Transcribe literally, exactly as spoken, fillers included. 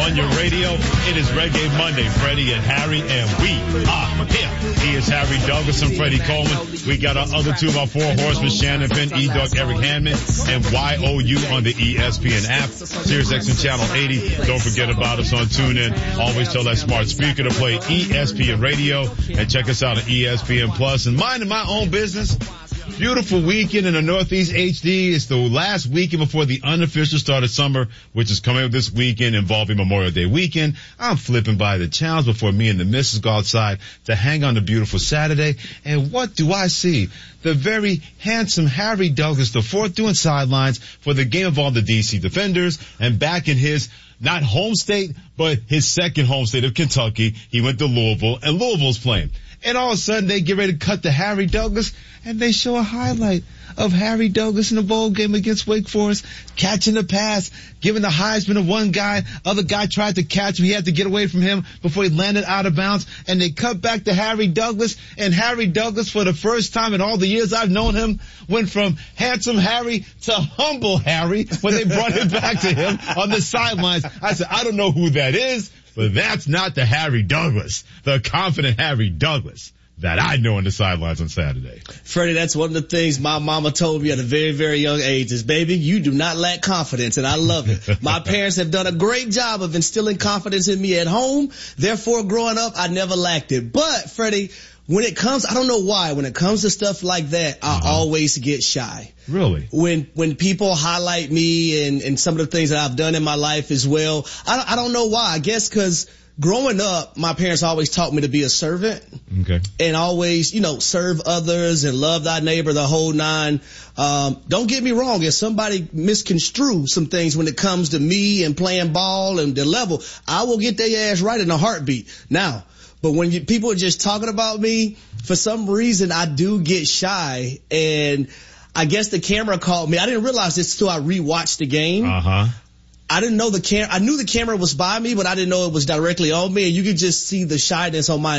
on your radio. It is Reggae Monday. Freddie and Harry, and we are here. He is Harry Douglas and Freddie Coleman. We got our other two of our four horsemen, Shannon Finn, E-Dog, Eric Handman, and Y O U on the E S P N app, Sirius X M Channel eighty. Don't forget about us on TuneIn. Always tell that smart speaker to play E S P N Radio, and check us out at E S P N Plus. And minding my own business, beautiful weekend in the Northeast H D. It's the last weekend before the unofficial start of summer, which is coming up this weekend involving Memorial Day weekend. I'm flipping by the channels before me and the missus go outside to hang on the beautiful Saturday. And what do I see? The very handsome Harry Douglas the fourth doing sidelines for the game of all the D C Defenders, and back in his not home state, but his second home state of Kentucky. He went to Louisville, and Louisville's playing. And all of a sudden, they get ready to cut to Harry Douglas, and they show a highlight of Harry Douglas in the bowl game against Wake Forest, catching the pass, giving the Heisman to one guy. Other guy tried to catch him. He had to get away from him before he landed out of bounds. And they cut back to Harry Douglas, and Harry Douglas, for the first time in all the years I've known him, went from handsome Harry to humble Harry when they brought him back to him on the sidelines. I said, I don't know who that is, but that's not the Harry Douglas, the confident Harry Douglas that I know on the sidelines on Saturday. Freddie, that's one of the things my mama told me at a very, very young age is, baby, you do not lack confidence, and I love it. My parents have done a great job of instilling confidence in me at home. Therefore, growing up, I never lacked it. But, Freddie, when it comes, I don't know why, when it comes to stuff like that, I uh-huh. always get shy. Really? When when people highlight me and, and some of the things that I've done in my life as well, I, I don't know why. I guess because growing up, my parents always taught me to be a servant. Okay. And always, you know, serve others and love thy neighbor, the whole nine. Um, don't get me wrong. If somebody misconstrue some things when it comes to me and playing ball and the level, I will get their ass right in a heartbeat. Now, but when you, people are just talking about me, for some reason, I do get shy. And I guess the camera caught me. I didn't realize this until I rewatched the game. Uh-huh. I didn't know the cam. I knew the camera was by me, but I didn't know it was directly on me. And you could just see the shyness on my